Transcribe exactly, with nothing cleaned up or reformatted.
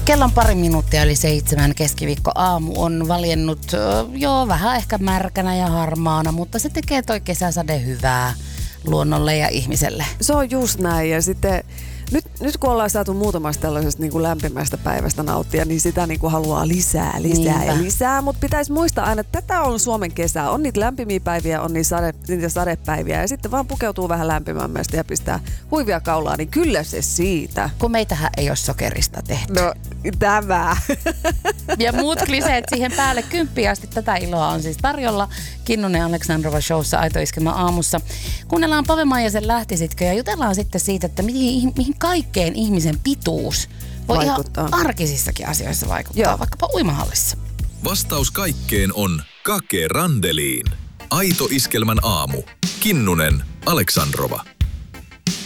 Kello on pari minuuttia yli seitsemän. Keskiviikko aamu on valjennut joo vähän ehkä märkänä ja harmaana, mutta se tekee toi kesäsade hyvää luonnolle ja ihmiselle. Se on just näin ja sitten nyt, nyt kun ollaan saatu muutamasta tällaisesta niin kuin lämpimästä päivästä nauttia, niin sitä niin kuin haluaa lisää, lisää Niinpä. ja lisää. Mutta pitäisi muistaa aina, että tätä on Suomen kesä. On niitä lämpimiä päiviä, on niitä, sade, niitä sadepäiviä ja sitten vaan pukeutuu vähän lämpimämmästä ja pistää huivia kaulaa, niin kyllä se siitä. Kun meitähän ei ole sokerista tehty. No tämä. Ja muut kliseet siihen päälle kymppiä asti. Tätä iloa on siis tarjolla Kinnunen Aleksandrova showssa Aito Iskelmä aamussa. Kuunnellaan Pave Maijasen Lähtisitkö ja jutellaan sitten siitä, että mihin, mihin kaikkeen ihmisen pituus voi vaikuttaa. Ihan arkisissakin asioissa vaikuttaa, Joo. vaikkapa uimahallissa. Vastaus kaikkeen on Kake Randeliin. Aito Iskelmän aamu. Kinnunen Aleksandrova.